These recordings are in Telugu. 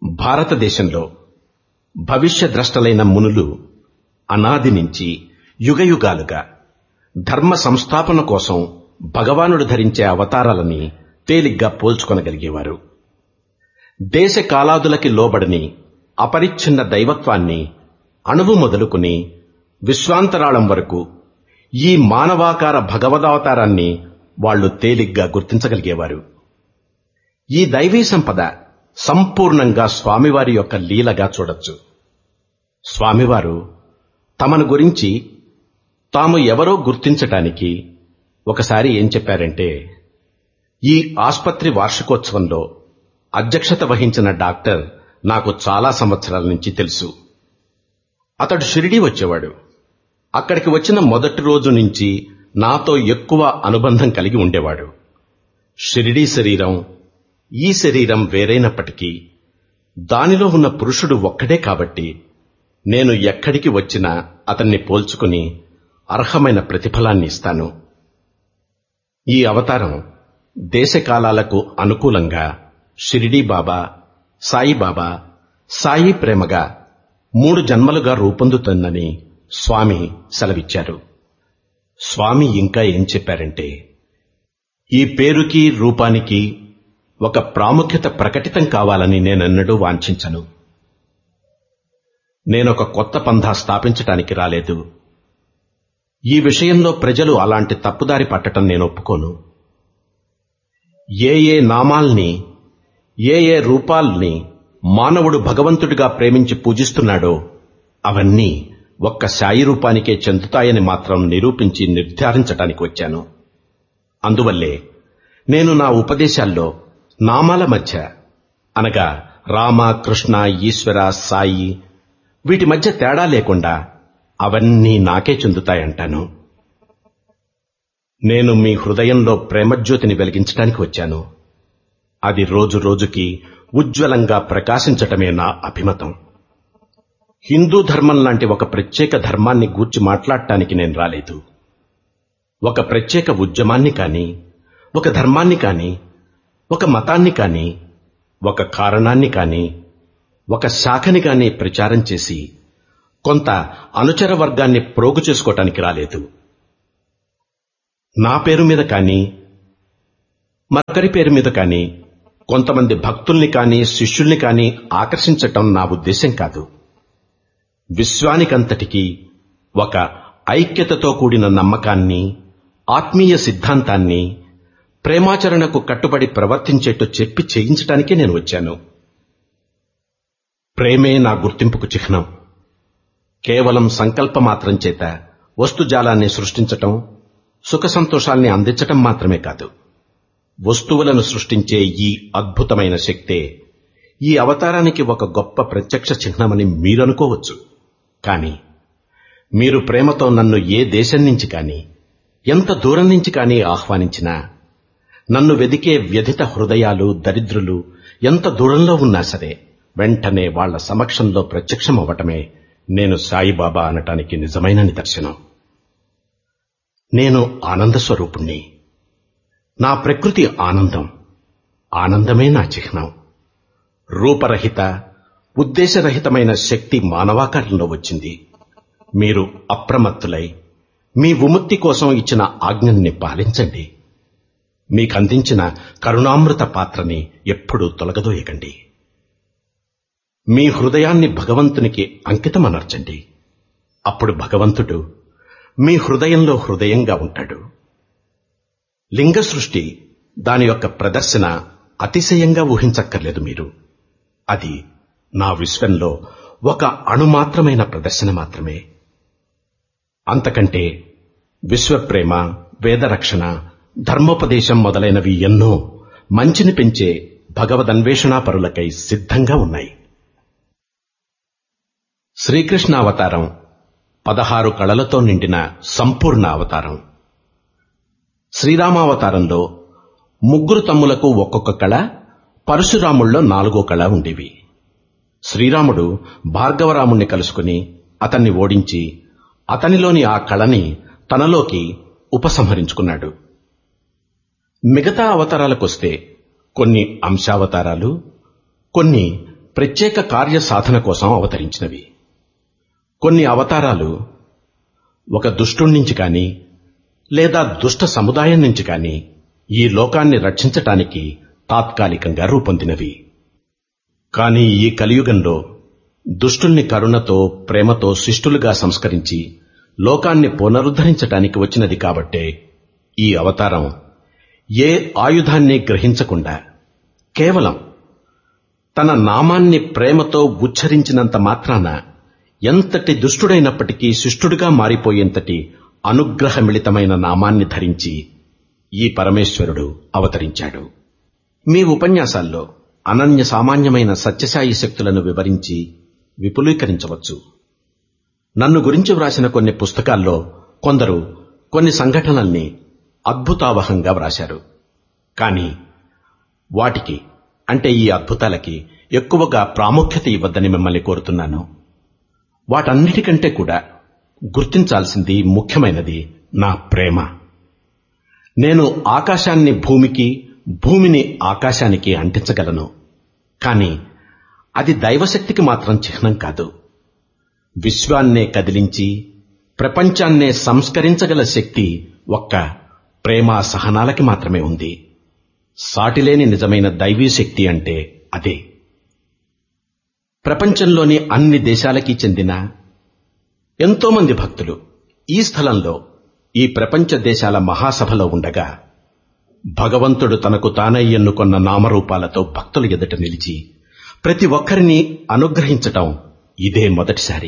భారతదేశంలో భవిష్యద్రష్టలైన మునులు అనాది నుంచి యుగయుగాలుగా ధర్మ సంస్థాపన కోసం భగవానుడు ధరించే అవతారాలని తేలిగ్గా పోల్చుకొనగలిగేవారు. దేశ కాలాదులకి లోబడని అపరిచ్ఛిన్న దైవత్వాన్ని అణువు మొదలుకుని విశ్వాంతరాళం వరకు ఈ మానవాకార భగవదావతారాన్ని వాళ్లు తేలిగ్గా గుర్తించగలిగేవారు. ఈ దైవీ సంపద సంపూర్ణంగా స్వామివారి యొక్క లీలగా చూడొచ్చు. స్వామివారు తమను గురించి తాము ఎవరో గుర్తించటానికి ఒకసారి ఏం చెప్పారంటే, ఈ ఆస్పత్రి వార్షికోత్సవంలో అధ్యక్షత వహించిన డాక్టర్ నాకు చాలా సంవత్సరాల నుంచి తెలుసు. అతడు షిరిడీ వచ్చేవాడు. అక్కడికి వచ్చిన మొదటి రోజు నుంచి నాతో ఎక్కువ అనుబంధం కలిగి ఉండేవాడు. షిరిడీ శరీరం ఈ శరీరం వేరైనప్పటికీ దానిలో ఉన్న పురుషుడు ఒక్కడే కాబట్టి నేను ఎక్కడికి వచ్చినా అతన్ని పోల్చుకుని అర్హమైన ప్రతిఫలాన్ని ఇస్తాను. ఈ అవతారం దేశకాలాలకు అనుకూలంగా షిరిడీ బాబా, సాయిబాబా, సాయి ప్రేమగా 3 జన్మలుగా రూపొందుతుందని స్వామి సెలవిచ్చారు. స్వామి ఇంకా ఏం చెప్పారంటే, ఈ పేరుకి రూపానికి ఒక ప్రాముఖ్యత ప్రకటితం కావాలని నేనెన్నడూ వాంఛించను. నేనొక కొత్త పంథా స్థాపించటానికి రాలేదు. ఈ విషయంలో ప్రజలు అలాంటి తప్పుదారి పట్టటం నేను ఒప్పుకోను. ఏ నామాల్ని, ఏ రూపాల్ని మానవుడు భగవంతుడిగా ప్రేమించి పూజిస్తున్నాడో అవన్నీ ఒక్క సాయి రూపానికే చెందుతాయని మాత్రం నిరూపించి నిర్ధారించటానికి వచ్చాను. అందువల్లే నేను నా ఉపదేశాల్లో నామాల మధ్య, అనగా రామ, కృష్ణ, ఈశ్వర, సాయి, వీటి మధ్య తేడా లేకుండా అవన్నీ నాకే చెందుతాయంటాను. నేను మీ హృదయంలో ప్రేమజ్యోతిని వెలిగించడానికి వచ్చాను. అది రోజు రోజుకి ఉజ్వలంగా ప్రకాశించటమే నా అభిమతం. హిందూ ధర్మం లాంటి ఒక ప్రత్యేక ధర్మాన్ని గూర్చి మాట్లాడటానికి నేను రాలేదు. ఒక ప్రత్యేక ఉద్యమాన్ని కానీ, ఒక ధర్మాన్ని కానీ, ఒక మతాన్ని కానీ, ఒక కారణాన్ని కానీ, ఒక శాఖని కానీ ప్రచారం చేసి కొంత అనుచర వర్గాన్ని ప్రోగు చేసుకోవటానికి రాలేదు. నా పేరు మీద కానీ, మరొకరి పేరు మీద కానీ కొంతమంది భక్తుల్ని కానీ, శిష్యుల్ని కానీ ఆకర్షించటం నా ఉద్దేశం కాదు. విశ్వానికంతటికీ ఒక ఐక్యతతో కూడిన నమ్మకాన్ని, ఆత్మీయ సిద్ధాంతాన్ని, ప్రేమాచరణకు కట్టుబడి ప్రవర్తించేట్టు చెప్పి చేయించటానికే నేను వచ్చాను. ప్రేమే నా గుర్తింపుకు చిహ్నం. కేవలం సంకల్పమాత్రం చేత వస్తుజాలాన్ని సృష్టించటం, సుఖ సంతోషాల్ని అందించటం మాత్రమే కాదు, వస్తువులను సృష్టించే ఈ అద్భుతమైన శక్తే ఈ అవతారానికి ఒక గొప్ప ప్రత్యక్ష చిహ్నమని మీరనుకోవచ్చు. కానీ మీరు ప్రేమతో నన్ను ఏ దేశం నుంచి కానీ, ఎంత దూరం నుంచి కానీ ఆహ్వానించినా, నన్ను వెదికే వ్యధిత హృదయాలు, దరిద్రులు ఎంత దూరంలో ఉన్నా సరే వెంటనే వాళ్ల సమక్షంలో ప్రత్యక్షమవ్వటమే నేను సాయిబాబా అనటానికి నిజమైన నిదర్శనం. నేను ఆనంద స్వరూపుణ్ణి. నా ప్రకృతి ఆనందం. ఆనందమే నా చిహ్నం. రూపరహిత, ఉద్దేశరహితమైన శక్తి మానవాకారంలో వచ్చింది. మీరు అప్రమత్తులై మీ విముక్తి కోసం ఇచ్చిన ఆజ్ఞల్ని పాలించండి. మీకందించిన కరుణామృత పాత్రని ఎప్పుడూ తొలగదోయకండి. మీ హృదయాన్ని భగవంతునికి అంకితమనర్చండి. అప్పుడు భగవంతుడు మీ హృదయంలో హృదయంగా ఉంటాడు. లింగ సృష్టి, దాని యొక్క ప్రదర్శన అతిశయంగా ఊహించక్కర్లేదు మీరు. అది నా విశ్వంలో ఒక అణుమాత్రమైన ప్రదర్శన మాత్రమే. అంతకంటే విశ్వప్రేమ, వేదరక్షణ, ధర్మోపదేశం మొదలైనవి ఎన్నో మంచిని పెంచే భగవదన్వేషణాపరులకై సిద్ధంగా ఉన్నాయి. శ్రీకృష్ణావతారం 16 కళలతో నిండిన సంపూర్ణ అవతారం. శ్రీరామావతారంలో 3 తమ్ములకు ఒక్కొక్క కళ, పరశురాముల్లో 4వ కళ ఉండేవి. శ్రీరాముడు భార్గవరాముణ్ణి కలుసుకుని అతన్ని ఓడించి అతనిలోని ఆ కళని తనలోకి ఉపసంహరించుకున్నాడు. మిగతా అవతారాలకొస్తే కొన్ని అంశావతారాలు, కొన్ని ప్రత్యేక కార్య సాధన కోసం అవతరించినవి. కొన్ని అవతారాలు ఒక దుష్టుణ్ణించి కాని లేదా దుష్ట సముదాయం నుంచి కాని ఈ లోకాన్ని రక్షించటానికి తాత్కాలికంగా రూపొందినవి. కాని ఈ కలియుగంలో దుష్టుల్ని కరుణతో ప్రేమతో శిష్టులుగా సంస్కరించి లోకాన్ని పునరుద్ధరించటానికి వచ్చినది కాబట్టే ఈ అవతారం ఏ ఆయుధాన్ని గ్రహించకుండా కేవలం తన నామాన్ని ప్రేమతో ఉచ్చరించినంత మాత్రాన ఎంతటి దుష్టుడైనప్పటికీ శిష్టుడిగా మారిపోయేంతటి అనుగ్రహమిళితమైన నామాన్ని ధరించి ఈ పరమేశ్వరుడు అవతరించాడు. మీ ఉపన్యాసాల్లో అనన్య సామాన్యమైన సత్యసాయి శక్తులను వివరించి విపులీకరించవచ్చు. నన్ను గురించి వ్రాసిన కొన్ని పుస్తకాల్లో కొందరు కొన్ని సంఘటనల్ని అద్భుతావహంగా వ్రాశారు. కాని వాటికి అంటే ఈ అద్భుతాలకి ఎక్కువగా ప్రాముఖ్యత ఇవ్వద్దని మిమ్మల్ని కోరుతున్నాను. వాటన్నిటికంటే కూడా గుర్తించాల్సింది ముఖ్యమైనది నా ప్రేమ. నేను ఆకాశాన్ని భూమికి, భూమిని ఆకాశానికి అంటించగలను. కాని అది దైవశక్తికి మాత్రం చిహ్నం కాదు. విశ్వాన్నే కదిలించి ప్రపంచాన్నే సంస్కరించగల శక్తి ఒక్క ప్రేమ సహనాలకి మాత్రమే ఉంది. సాటిలేని నిజమైన దైవీ శక్తి అంటే అదే. ప్రపంచంలోని అన్ని దేశాలకి చెందిన ఎంతో మంది భక్తులు ఈ స్థలంలో ఈ ప్రపంచ దేశాల మహాసభలో ఉండగా భగవంతుడు తనకు తానై ఎన్నుకొన్న నామరూపాలతో భక్తుల ఎదుట నిలిచి ప్రతి ఒక్కరిని అనుగ్రహించటం ఇదే మొదటిసారి.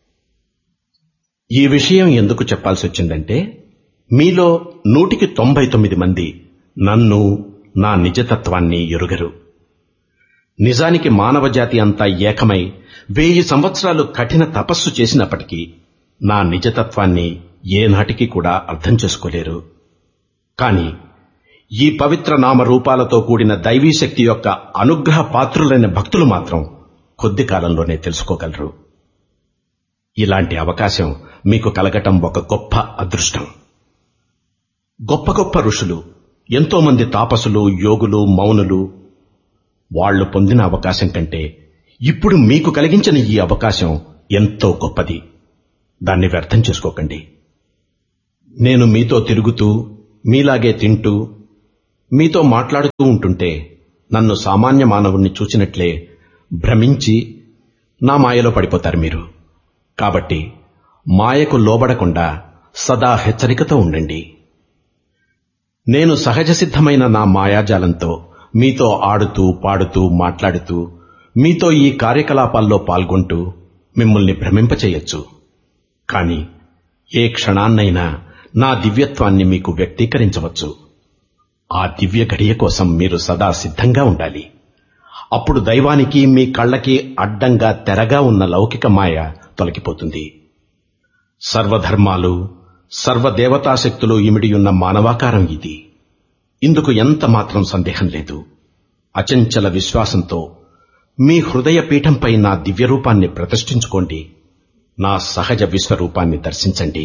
ఈ విషయం ఎందుకు చెప్పాల్సి వచ్చిందంటే, మీలో 199 మంది నన్ను, నా నిజతత్వాన్ని ఎరుగరు. నిజానికి మానవజాతి అంతా ఏకమై 1000 సంవత్సరాలు కఠిన తపస్సు చేసినప్పటికీ నా నిజతత్వాన్ని ఏనాటికి కూడా అర్థం చేసుకోలేరు. కాని ఈ పవిత్ర నామరూపాలతో కూడిన దైవీ శక్తి యొక్క అనుగ్రహ పాత్రులైన భక్తులు మాత్రం కొద్ది కాలంలోనే తెలుసుకోగలరు. ఇలాంటి అవకాశం మీకు కలగటం ఒక గొప్ప అదృష్టం. గొప్ప గొప్ప ఋషులు, ఎంతో మంది తాపసులు, యోగులు, మౌనులు వాళ్లు పొందిన అవకాశం కంటే ఇప్పుడు మీకు కలిగించిన ఈ అవకాశం ఎంతో గొప్పది. దాన్ని వ్యర్థం చేసుకోకండి. నేను మీతో తిరుగుతూ, మీలాగే తింటూ, మీతో మాట్లాడుతూ ఉంటుంటే నన్ను సామాన్య మానవుణ్ణి చూచినట్లే భ్రమించి నా మాయలో పడిపోతారు మీరు. కాబట్టి మాయకు లోబడకుండా సదా హెచ్చరికతో ఉండండి. నేను సహజ సిద్ధమైన నా మాయాజాలంతో మీతో ఆడుతూ, పాడుతూ, మాట్లాడుతూ, మీతో ఈ కార్యకలాపాల్లో పాల్గొంటూ మిమ్మల్ని భ్రమింపచేయొచ్చు. కాని ఏ క్షణాన్నైనా నా దివ్యత్వాన్ని మీకు వ్యక్తీకరించవచ్చు. ఆ దివ్య గడియ కోసం మీరు సదా సిద్ధంగా ఉండాలి. అప్పుడు దైవానికి మీ కళ్ళకి అడ్డంగా తెరగా ఉన్న లౌకిక మాయ తొలగిపోతుంది. సర్వధర్మాలు, సర్వదేవతాశక్తులు ఇమిడియున్న మానవాకారం ఇది. ఇందుకు ఎంత మాత్రం సందేహం లేదు. అచంచల విశ్వాసంతో మీ హృదయ పీఠంపై నా దివ్యరూపాన్ని ప్రతిష్ఠించుకోండి. నా సహజ విశ్వరూపాన్ని దర్శించండి.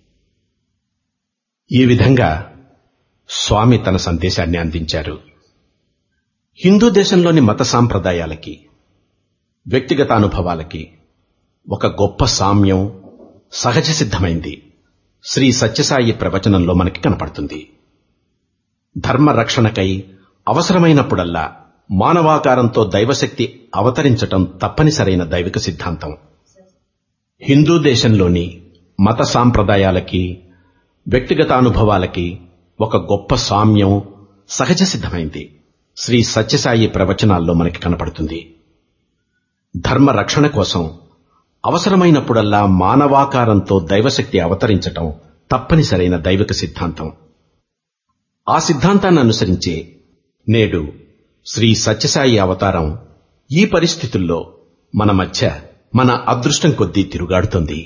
ఈ విధంగా స్వామి తన సందేశాన్ని అందించారు. హిందూ దేశంలోని మత సాంప్రదాయాలకి, వ్యక్తిగత అనుభవాలకి ఒక గొప్ప సామ్యం సహజ సిద్ధమైంది శ్రీ సత్యసాయి ప్రవచనంలో మనకి కనపడుతుంది. ధర్మ రక్షణకై అవసరమైనప్పుడల్లా మానవాకారంతో దైవశక్తి అవతరించటం తప్పనిసరైన దైవిక సిద్ధాంతం. హిందూ దేశంలోని మత సాంప్రదాయాలకి, వ్యక్తిగత అనుభవాలకి ఒక గొప్ప సామ్యం సహజ సిద్ధమైంది శ్రీ సత్యసాయి ప్రవచనాల్లో మనకి కనపడుతుంది. ధర్మ రక్షణ కోసం అవసరమైనప్పుడల్లా మానవాకారంతో దైవశక్తి అవతరించటం తప్పనిసరైన దైవిక సిద్ధాంతం. ఆ సిద్ధాంతాన్ని అనుసరించే నేడు శ్రీ సత్యసాయి అవతారం ఈ పరిస్థితుల్లో మన మధ్య మన అదృష్టం కొద్దీ తిరుగాడుతోంది.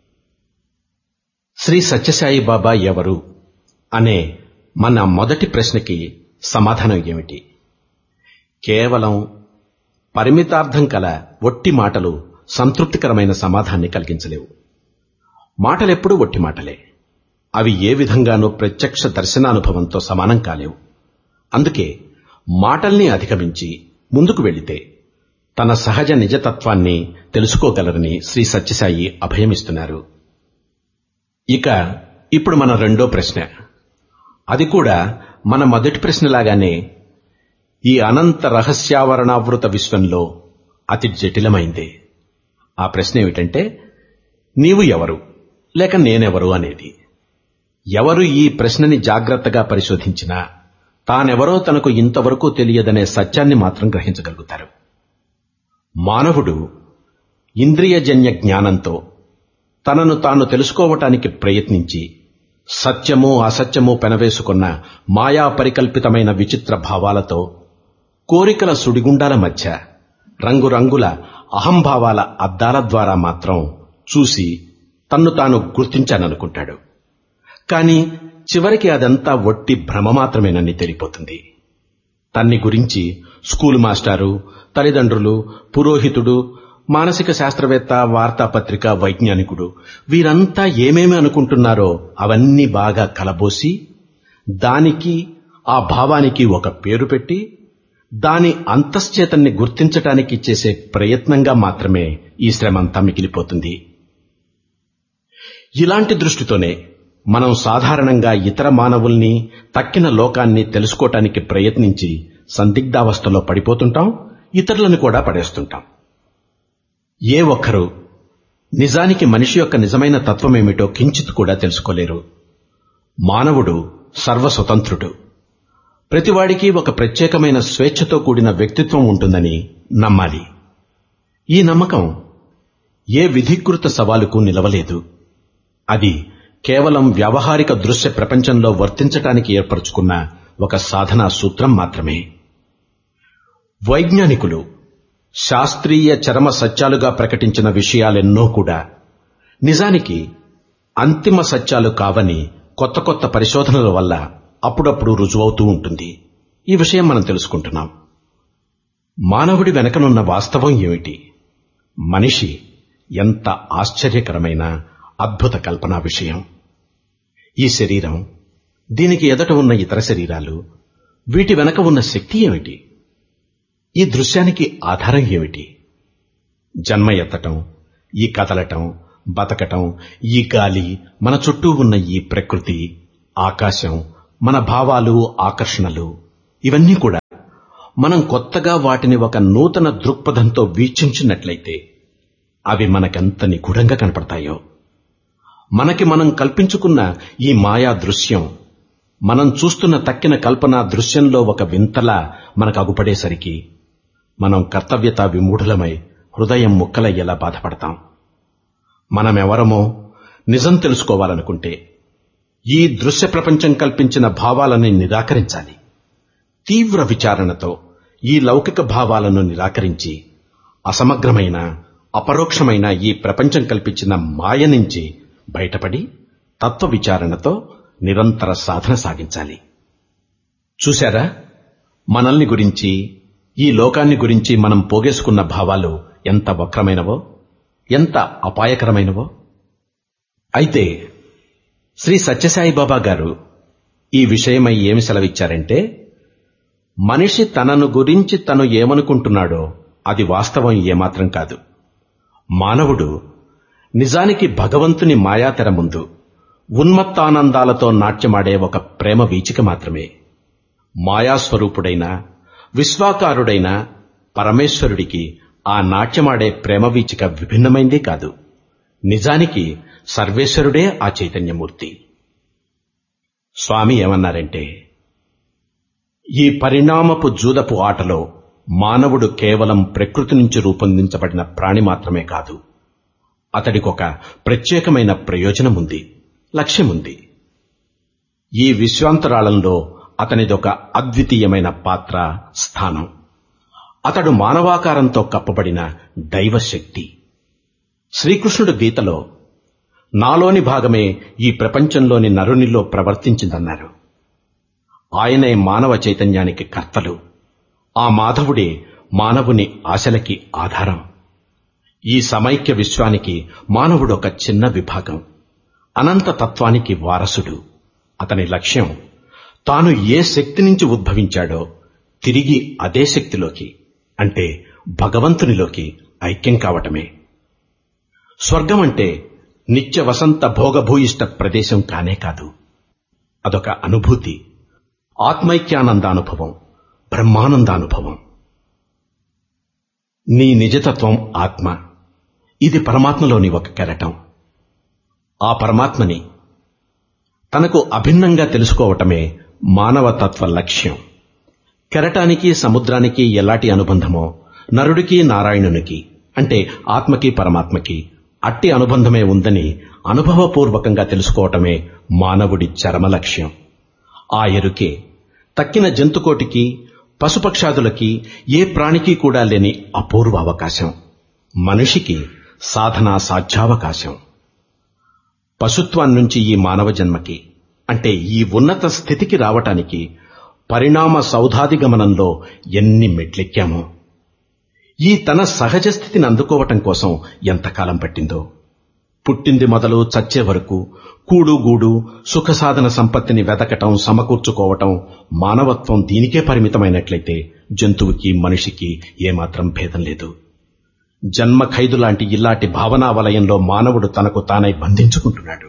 శ్రీ సత్యసాయి బాబా ఎవరు అనే మన మొదటి ప్రశ్నకి సమాధానం ఏమిటి? కేవలం పరిమితార్థం కల ఒట్టి మాటలు సంతృప్తికరమైన సమాధానాన్ని కలిగించలేవు. మాటలెప్పుడూ ఒట్టి మాటలే. అవి ఏ విధంగానూ ప్రత్యక్ష దర్శనానుభవంతో సమానం కాలేవు. అందుకే మాటల్ని అధిగమించి ముందుకు వెళితే తన సహజ నిజతత్వాన్ని తెలుసుకోగలరని శ్రీ సత్యసాయి అభయమిస్తున్నారు. ఇక ఇప్పుడు మన రెండో ప్రశ్న, అది కూడా మన మొదటి ప్రశ్నలాగానే ఈ అనంత రహస్యావరణావృత విశ్వంలో అతి జటిలమైందే. ఆ ప్రశ్న ఏమిటంటే, నీవు ఎవరు లేక నేనెవరు అనేది. ఎవరు ఈ ప్రశ్నని జాగ్రత్తగా పరిశోధించినా తానెవరో తనకు ఇంతవరకు తెలియదనే సత్యాన్ని మాత్రం గ్రహించగలుగుతారు. మానవుడు ఇంద్రియజన్య జ్ఞానంతో తనను తాను తెలుసుకోవటానికి ప్రయత్నించి సత్యము అసత్యము పెనవేసుకున్న మాయా పరికల్పితమైన విచిత్ర భావాలతో, కోరికల సుడిగుండాల మధ్య రంగురంగుల అహంభావాల అద్దాల ద్వారా మాత్రం చూసి తన్ను తాను గుర్తించాననుకుంటాడు. కాని చివరికి అదంతా ఒట్టి భ్రమ మాత్రమేనని తెలిపోతుంది. తన్ని గురించి స్కూలు మాస్టారు, తల్లిదండ్రులు, పురోహితుడు, మానసిక శాస్త్రవేత్త, వార్తాపత్రిక వైజ్ఞానికుడు వీరంతా ఏమేమి అనుకుంటున్నారో అవన్నీ బాగా కలబోసి దానికి ఆ భావానికి ఒక పేరు పెట్టి దాని అంతశ్చేతన్ని గుర్తించటానికి చేసే ప్రయత్నంగా మాత్రమే ఈ శ్రమంతా మిగిలిపోతుంది. ఇలాంటి దృష్టితోనే మనం సాధారణంగా ఇతర మానవుల్ని, తక్కిన లోకాన్ని తెలుసుకోవటానికి ప్రయత్నించి సందిగ్ధావస్థలో పడిపోతుంటాం, ఇతరులను కూడా పడేస్తుంటాం. ఏ ఒక్కరూ నిజానికి మనిషి యొక్క నిజమైన తత్వమేమిటో కించిత్ కూడా తెలుసుకోలేరు. మానవుడు సర్వస్వతంత్రుడు. ప్రతివాడికి ఒక ప్రత్యేకమైన స్వేచ్ఛతో కూడిన వ్యక్తిత్వం ఉంటుందని నమ్మాలి. ఈ నమ్మకం ఏ విధికృత సవాలుకు నిలవలేదు. అది కేవలం వ్యావహారిక దృశ్య ప్రపంచంలో వర్తించటానికి ఏర్పరచుకున్న ఒక సాధనా సూత్రం మాత్రమే. వైజ్ఞానికులు శాస్త్రీయ చరమ సత్యాలుగా ప్రకటించిన విషయాలెన్నో కూడా నిజానికి అంతిమ సత్యాలు కావని కొత్త కొత్త పరిశోధనల వల్ల అప్పుడప్పుడు రుజువవుతూ ఉంటుంది. ఈ విషయం మనం తెలుసుకుంటున్నాం. మానవుడి వెనకనున్న వాస్తవం ఏమిటి? మనిషి ఎంత ఆశ్చర్యకరమైన అద్భుత కల్పనా విషయం. ఈ శరీరం, దీనికి ఎదట ఉన్న ఇతర శరీరాలు, వీటి వెనక ఉన్న శక్తి ఏమిటి? ఈ దృశ్యానికి ఆధారం ఏమిటి? జన్మ ఎత్తటం, ఈ కదలటం, బతకటం, ఈ గాలి, మన చుట్టూ ఉన్న ఈ ప్రకృతి, ఆకాశం, మన భావాలు, ఆకర్షణలు, ఇవన్నీ కూడా మనం కొత్తగా వాటిని ఒక నూతన దృక్పథంతో వీక్షించినట్లయితే అవి మనకెంత నిగూఢంగా కనపడతాయో. మనకి మనం కల్పించుకున్న ఈ మాయా దృశ్యం మనం చూస్తున్న తక్కిన కల్పనా దృశ్యంలో ఒక వింతలా మనకు అగుపడేసరికి మనం కర్తవ్యతా విమూఢులమై హృదయం ముక్కలయ్యేలా బాధపడతాం. మనమెవరమో నిజం తెలుసుకోవాలనుకుంటే ఈ దృశ్య ప్రపంచం కల్పించిన భావాలని నిరాకరించాలి. తీవ్ర విచారణతో ఈ లౌకిక భావాలను నిరాకరించి అసమగ్రమైన, అపరోక్షమైన ఈ ప్రపంచం కల్పించిన మాయ నుంచి బయటపడి తత్వ విచారణతో నిరంతర సాధన సాగించాలి. చూశారా, మనల్ని గురించి, ఈ లోకాన్ని గురించి మనం పోగేసుకున్న భావాలు ఎంత వక్రమైనవో, ఎంత అపాయకరమైనవో. అయితే శ్రీ సత్యసాయిబాబా గారు ఈ విషయమై ఏమి సెలవిచ్చారంటే, మనిషి తనను గురించి తను ఏమనుకుంటున్నాడో అది వాస్తవం ఏమాత్రం కాదు. మానవుడు నిజానికి భగవంతుని మాయాతెర ముందు ఉన్మత్తానందాలతో నాట్యమాడే ఒక ప్రేమ వీచిక మాత్రమే. మాయాస్వరూపుడైన, విశ్వాకారుడైన పరమేశ్వరుడికి ఆ నాట్యమాడే ప్రేమ వీచిక విభిన్నమైందే కాదు. నిజానికి సర్వేశ్వరుడే ఆ చైతన్యమూర్తి. స్వామి ఏమన్నారంటే, ఈ పరిణామపు జూదపు ఆటలో మానవుడు కేవలం ప్రకృతి నుంచి రూపొందించబడిన ప్రాణి మాత్రమే కాదు, అతడికొక ప్రత్యేకమైన ప్రయోజనముంది, లక్ష్యముంది. ఈ విశ్వాంతరాళంలో అతనిదొక అద్వితీయమైన పాత్ర, స్థానం. అతడు మానవాకారంతో కప్పబడిన దైవశక్తి. శ్రీకృష్ణుడు గీతలో నాలోని భాగమే ఈ ప్రపంచంలోని నరునిలో ప్రవర్తించిందన్నారు. ఆయనే మానవ చైతన్యానికి కర్తలు. ఆ మాధవుడే మానవుని ఆశలకి ఆధారం. ఈ సమైక్య విశ్వానికి మానవుడు ఒక చిన్న విభాగం, అనంత తత్వానికి వారసుడు. అతని లక్ష్యం తాను ఏ శక్తి నుంచి ఉద్భవించాడో తిరిగి అదే శక్తిలోకి, అంటే భగవంతునిలోకి ఐక్యం కావటమే. స్వర్గం అంటే నిత్య వసంత భోగభూయిష్ట ప్రదేశం కానే కాదు. అదొక అనుభూతి, ఆత్మైక్యానందానుభవం, బ్రహ్మానందానుభవం. నీ నిజతత్వం ఆత్మ. ఇది పరమాత్మలోని ఒక కెరటం. ఆ పరమాత్మని తనకు అభిన్నంగా తెలుసుకోవటమే మానవతత్వ లక్ష్యం. కెరటానికి సముద్రానికి ఎలాంటి అనుబంధమో నరుడికి నారాయణునికి అంటే ఆత్మకి పరమాత్మకి అట్టి అనుబంధమే ఉందని అనుభవపూర్వకంగా తెలుసుకోవటమే మానవుడి చరమ లక్ష్యం. ఆ ఎరుకే తక్కిన జంతుకోటికి, పశుపక్షాదులకి, ఏ ప్రాణికి కూడా లేని అపూర్వ అవకాశం. మనిషికి సాధనా సాధ్యావకాశం. పశుత్వాన్నించి ఈ మానవ జన్మకి అంటే ఈ ఉన్నత స్థితికి రావటానికి పరిణామ సౌధాదిగమనంలో ఎన్ని మెట్లెక్కామో, ఈ తన సహజ స్థితిని అందుకోవటం కోసం ఎంతకాలం పట్టిందో. పుట్టింది మొదలు చచ్చే వరకు కూడు గూడు సుఖసాధన సంపత్తిని వెతకటం, సమకూర్చుకోవటం, మానవత్వం దీనికే పరిమితమైనట్లయితే జంతువుకి మనిషికి ఏమాత్రం భేదం లేదు. జన్మ ఖైదులాంటి ఇలాంటి భావనా వలయంలో మానవుడు తనకు తానై బంధించుకుంటున్నాడు.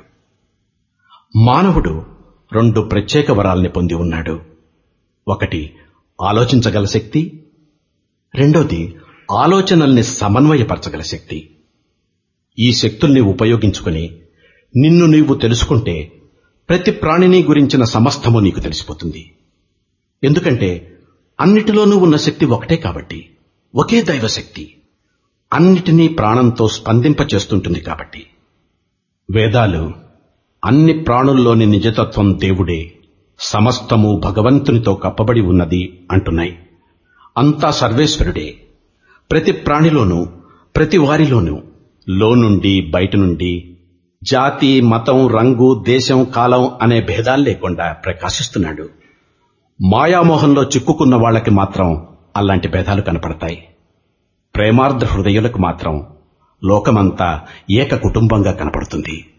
మానవుడు 2 ప్రత్యేక వరాల్ని పొంది ఉన్నాడు. ఒకటి ఆలోచించగల శక్తి, రెండోది ఆలోచనల్ని సమన్వయపరచగల శక్తి. ఈ శక్తుల్ని ఉపయోగించుకుని నిన్ను నీవు తెలుసుకుంటే ప్రతి ప్రాణిని గురించిన సమస్తము నీకు తెలిసిపోతుంది. ఎందుకంటే అన్నిటిలోనూ ఉన్న శక్తి ఒకటే కాబట్టి, ఒకే దైవశక్తి అన్నిటినీ ప్రాణంతో స్పందింపచేస్తుంటుంది కాబట్టి. వేదాలు అన్ని ప్రాణుల్లోని నిజతత్వం దేవుడే, సమస్తము భగవంతునితో కప్పబడి ఉన్నది అంటున్నాయి. అంతా సర్వేశ్వరుడే. ప్రతి ప్రాణిలోనూ, ప్రతి వారిలోనూ లోనుండి బయట నుండి జాతి, మతం, రంగు, దేశం, కాలం అనే భేదాలు లేకుండా ప్రకాశిస్తున్నాడు. మాయామోహంలో చిక్కుకున్న వాళ్లకి మాత్రం అలాంటి భేదాలు కనపడతాయి. ప్రేమార్ద్ర హృదయులకు మాత్రం లోకమంతా ఏక కుటుంబంగా కనపడుతుంది.